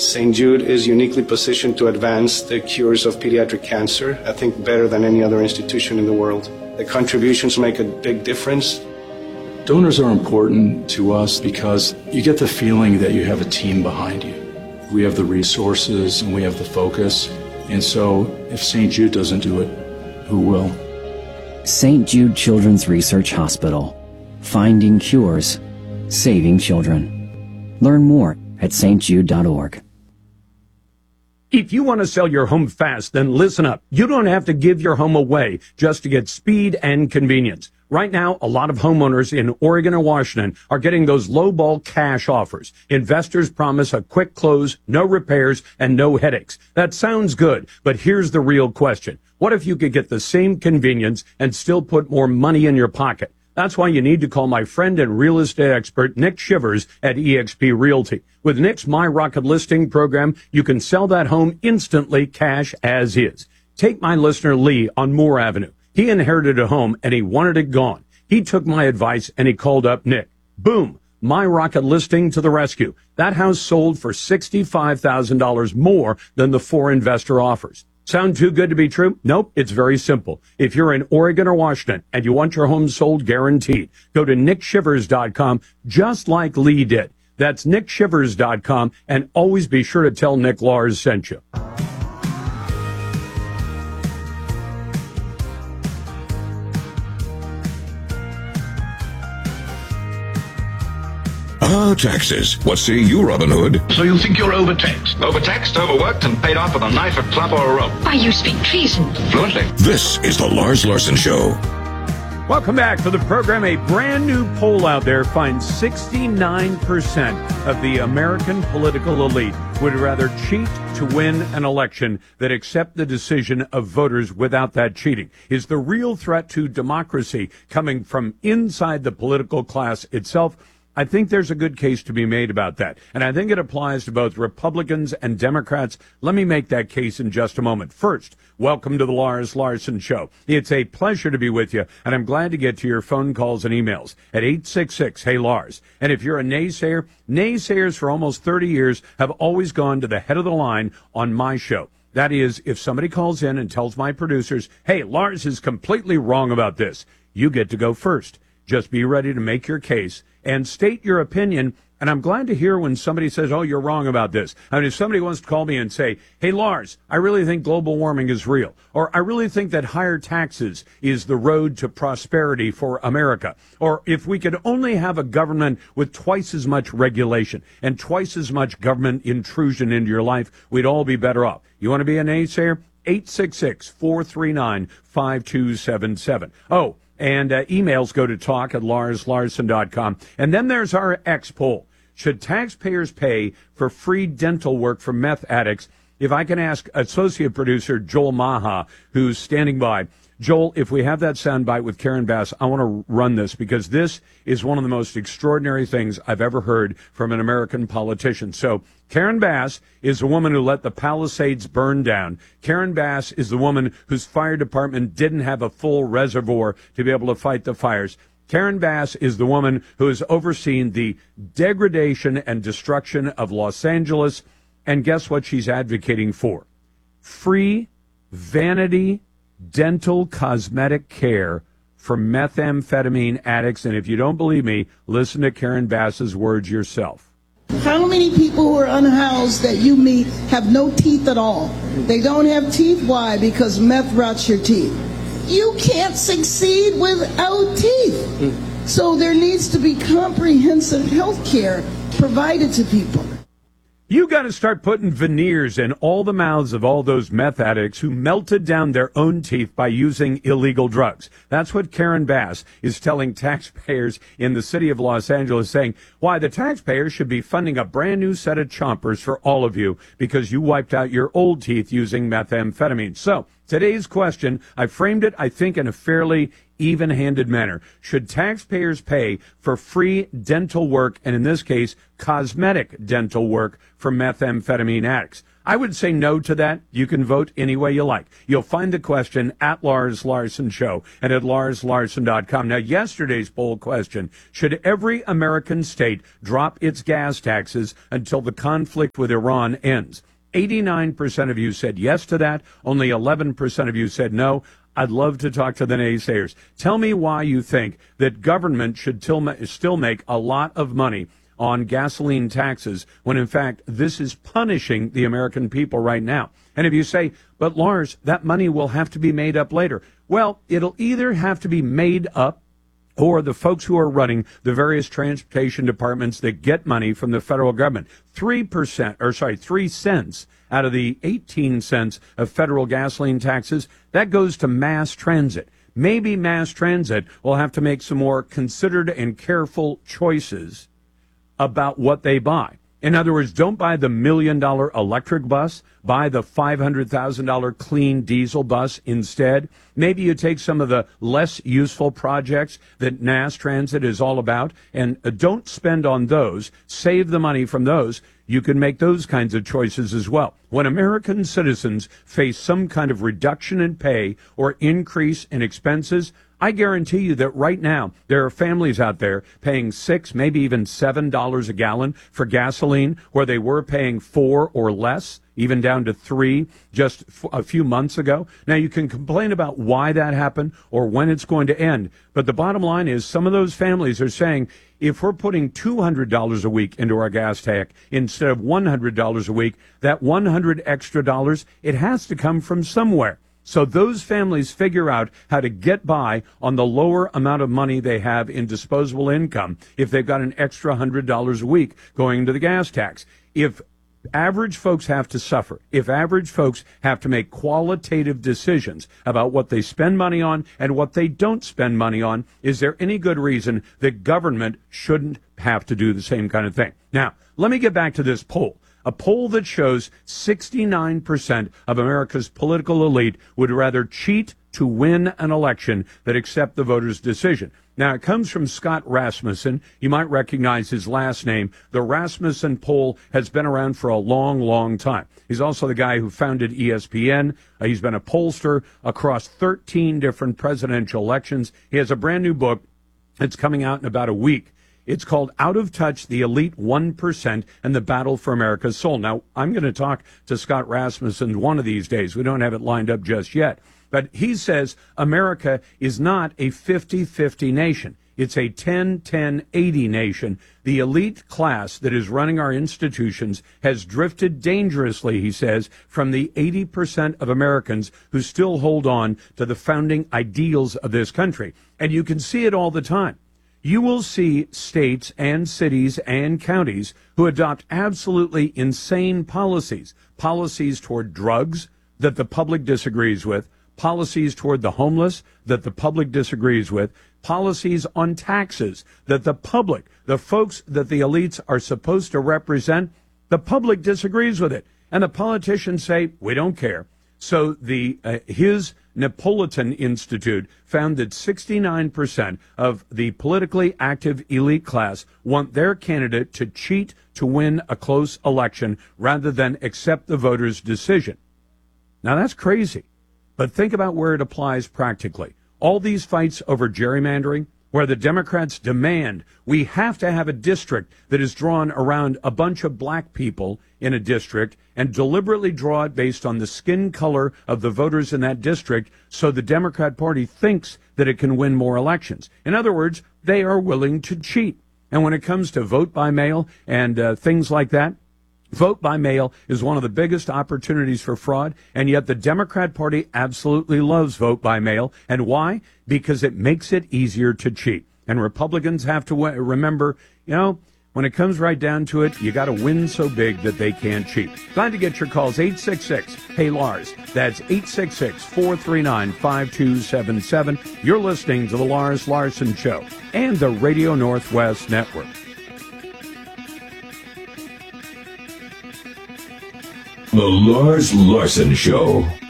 St. Jude is uniquely positioned to advance the cures of pediatric cancer, I think better than any other institution in the world. The contributions make a big difference. Donors are important to us because you get the feeling that you have a team behind you. We have the resources and we have the focus. And so if St. Jude doesn't do it, who will? St. Jude Children's Research Hospital. Finding cures. Saving children. Learn more at stjude.org. If you want to sell your home fast, then listen up. You don't have to give your home away just to get speed and convenience. Right now, a lot of homeowners in Oregon and Washington are getting those lowball cash offers. Investors promise a quick close, no repairs, and no headaches. That sounds good, but here's the real question. What if you could get the same convenience and still put more money in your pocket? That's why you need to call my friend and real estate expert, Nick Shivers at eXp Realty. With Nick's My Rocket Listing program, you can sell that home instantly, cash as is. Take my listener Lee on Moore Avenue. He inherited a home and he wanted it gone. He took my advice and he called up Nick. Boom! My Rocket Listing to the rescue. That house sold for $65,000 more than the 4 investor offers. Sound too good to be true? Nope, it's very simple. If you're in Oregon or Washington and you want your home sold guaranteed, go to nickshivers.com just like Lee did. That's nickshivers.com, and always be sure to tell Nick Lars sent you. Taxes. What say you, Robin Hood? So you think you're overtaxed? Overtaxed, overworked, and paid off with a knife, a club, or a rope. Why, you speak treason. Fluently. This is the Lars Larson Show. Welcome back to the program. A brand new poll out there finds 69% of the American political elite would rather cheat to win an election than accept the decision of voters without that cheating. Is the real threat to democracy coming from inside the political class itself? I think there's a good case to be made about that, and I think it applies to both Republicans and Democrats. Let me make that case in just a moment. First, welcome to the Lars Larson Show. It's a pleasure to be with you, and I'm glad to get to your phone calls and emails at 866-HEY-LARS. And if you're a naysayer, naysayers for almost 30 years have always gone to the head of the line on my show. That is, if somebody calls in and tells my producers, hey, Lars is completely wrong about this, you get to go first. Just be ready to make your case and state your opinion. And I'm glad to hear when somebody says, oh, you're wrong about this. I mean, if somebody wants to call me and say, hey, Lars, I really think global warming is real, or I really think that higher taxes is the road to prosperity for America, or if we could only have a government with twice as much regulation and twice as much government intrusion into your life, we'd all be better off. You want to be a naysayer? 866-439-5277. Oh, and emails go to talk@larslarson.com. And then there's our X poll. Should taxpayers pay for free dental work for meth addicts? If I can ask associate producer Joel Maha, who's standing by. Joel, if we have that soundbite with Karen Bass, I want to run this because this is one of the most extraordinary things I've ever heard from an American politician. So Karen Bass is a woman who let the Palisades burn down. Karen Bass is the woman whose fire department didn't have a full reservoir to be able to fight the fires. Karen Bass is the woman who has overseen the degradation and destruction of Los Angeles. And guess what she's advocating for? Free vanity dental cosmetic care for methamphetamine addicts. And if you don't believe me, listen to Karen Bass's words yourself. How many people who are unhoused that you meet have no teeth at all? They don't have teeth. Why? Because meth rots your teeth. You can't succeed without teeth. So there needs to be comprehensive health care provided to people. You got to start putting veneers in all the mouths of all those meth addicts who melted down their own teeth by using illegal drugs. That's what Karen Bass is telling taxpayers in the city of Los Angeles, saying why the taxpayers should be funding a brand new set of chompers for all of you because you wiped out your old teeth using methamphetamine. So Today's question, I framed it, I think, in a fairly even-handed manner. Should taxpayers pay for free dental work, and in this case, cosmetic dental work for methamphetamine addicts? I would say no to that. You can vote any way you like. You'll find the question at Lars Larson Show and at LarsLarson.com. Now, yesterday's poll question, should every American state drop its gas taxes until the conflict with Iran ends? 89% of you said yes to that. Only 11% of you said no. I'd love to talk to the naysayers. Tell me why you think that government should still make a lot of money on gasoline taxes when, in fact, this is punishing the American people right now. And if you say, but Lars, that money will have to be made up later. Well, it'll either have to be made up, or the folks who are running the various transportation departments that get money from the federal government. 3 cents out of the 18 cents of federal gasoline taxes, that goes to mass transit. Maybe mass transit will have to make some more considered and careful choices about what they buy. In other words, don't buy the $1 million electric bus. Buy the $500,000 clean diesel bus instead. Maybe you take some of the less useful projects that mass transit is all about and don't spend on those. Save the money from those. You can make those kinds of choices as well. When American citizens face some kind of reduction in pay or increase in expenses, I guarantee you that right now there are families out there paying $6, maybe even $7 a gallon for gasoline, where they were paying $4 or less, even down to $3 just a few months ago. Now, you can complain about why that happened or when it's going to end, but the bottom line is some of those families are saying, if we're putting $200 a week into our gas tank instead of $100 a week, that $100 extra dollars, it has to come from somewhere. So those families figure out how to get by on the lower amount of money they have in disposable income if they've got an extra $100 a week going into the gas tax. If average folks have to suffer, if average folks have to make qualitative decisions about what they spend money on and what they don't spend money on, is there any good reason that government shouldn't have to do the same kind of thing? Now, let me get back to this poll. A poll that shows 69% of America's political elite would rather cheat to win an election than accept the voters' decision. Now, it comes from Scott Rasmussen. You might recognize his last name. The Rasmussen poll has been around for a long, long time. He's also the guy who founded ESPN. He's been a pollster across 13 different presidential elections. He has a brand new book that's coming out in about a week. It's called Out of Touch, the Elite 1% and the Battle for America's Soul. Now, I'm going to talk to Scott Rasmussen one of these days. We don't have it lined up just yet. But he says America is not a 50-50 nation. It's a 10-10-80 nation. The elite class that is running our institutions has drifted dangerously, he says, from the 80% of Americans who still hold on to the founding ideals of this country. And you can see it all the time. You will see states and cities and counties who adopt absolutely insane policies toward drugs that the public disagrees with, policies toward the homeless that the public disagrees with, policies on taxes that the public, the folks that the elites are supposed to represent, the public disagrees with it. And the politicians say, we don't care. So his Napolitan Institute found that 69% of the politically active elite class want their candidate to cheat to win a close election rather than accept the voters' decision. Now, that's crazy. But think about where it applies practically. All these fights over gerrymandering, where the Democrats demand we have to have a district that is drawn around a bunch of black people in a district and deliberately draw it based on the skin color of the voters in that district so the Democrat Party thinks that it can win more elections. In other words, they are willing to cheat. And when it comes to vote by mail and things like that, vote by mail is one of the biggest opportunities for fraud, and yet the Democrat Party absolutely loves vote by mail. And why? Because it makes it easier to cheat. And Republicans have to remember, when it comes right down to it, you got to win so big that they can't cheat. Glad to get your calls. 866-HEY-LARS. That's 866-439-5277. You're listening to The Lars Larson Show and the Radio Northwest Network. The Lars Larson Show.